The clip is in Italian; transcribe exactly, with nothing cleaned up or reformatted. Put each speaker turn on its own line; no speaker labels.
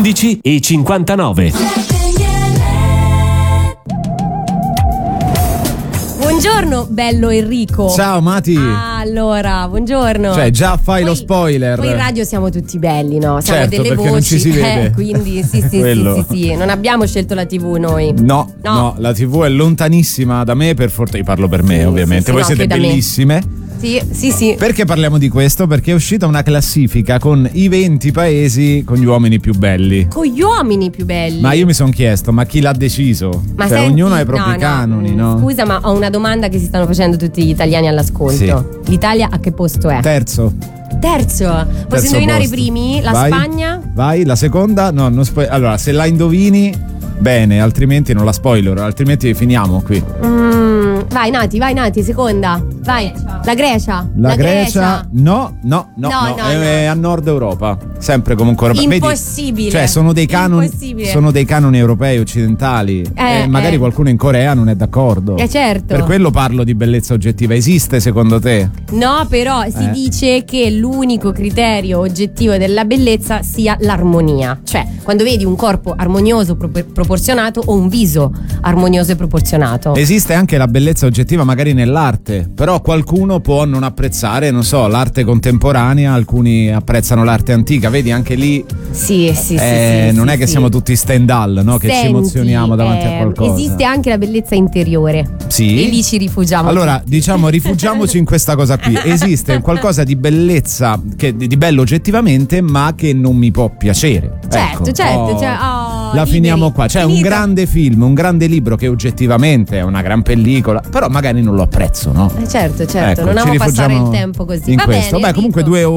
undici e cinquantanove.
Buongiorno, bello Enrico.
Ciao Mati.
Ah, allora, buongiorno.
Cioè, già fai
poi,
lo spoiler.
Poi in radio siamo tutti belli, no? Siamo
certo,
delle
perché
voci.
non ci si vede.
Eh, quindi sì, sì, sì, sì, sì. Non abbiamo scelto la tivù noi.
No, no,
No.
la tivù è lontanissima da me, per fortuna. Io parlo per me,
Sì,
ovviamente.
sì, sì,
Voi
no,
siete
anche da me.
bellissime.
Sì, sì, sì.
Perché parliamo di questo? Perché è uscita una classifica con i venti paesi con gli uomini più belli.
Con gli uomini più belli.
Ma io mi sono chiesto, ma chi l'ha deciso?
Ma
cioè,
senti,
ognuno ha i propri
no, no,
canoni, no?
Scusa, ma ho una domanda che si stanno facendo tutti gli italiani all'ascolto.
Sì.
L'Italia a che posto è?
Terzo.
Terzo. Posso
Terzo
indovinare
posto.
i primi? La
Vai.
Spagna?
Vai, la seconda? No, non spo- allora, se la indovini, bene, altrimenti non la spoiler, altrimenti finiamo qui.
Mm, vai Nati, vai Nati, seconda. Vai. La Grecia.
La, Grecia, no, no, no,
No,
no,
no,
è,
no.
è a Nord Europa, sempre comunque Europa. Vedi?
Impossibile.
Cioè, sono dei canoni,
Impossibile.
sono dei canoni europei occidentali.
Eh,
e magari
eh.
qualcuno in Corea non è d'accordo.
Eh, certo.
Per quello parlo di bellezza oggettiva. Esiste secondo te?
No, però si
Eh.
dice che l'unico criterio oggettivo della bellezza sia l'armonia. Cioè, quando vedi un corpo armonioso, pro- proporzionato o un viso armonioso e proporzionato.
Esiste anche la bellezza oggettiva magari nell'arte, però qualcuno può non apprezzare, non so, l'arte contemporanea, alcuni apprezzano l'arte antica, vedi anche lì
Sì, sì, sì.
eh,
sì,
non
sì,
è che
sì.
siamo tutti Stendhal, no? Che ci
Senti,
emozioniamo davanti a
eh,
qualcosa.
Esiste anche la bellezza interiore.
Sì.
E lì ci rifugiamo.
Allora,
tutti.
diciamo, rifugiamoci in questa cosa qui. Esiste qualcosa di bellezza, che, di bello oggettivamente, ma che non mi può piacere.
Certo,
Ecco.
certo,
Oh,
cioè, oh,
la
liberi.
finiamo qua. C'è un
Finito.
grande film, un grande libro che oggettivamente è una gran pellicola, però magari non lo apprezzo, no?
Eh, certo, certo,
Ecco,
non
ci
amo passare
rifugiamo
il tempo così.
in
Va
questo.
bene,
Beh, comunque
Enrico.
due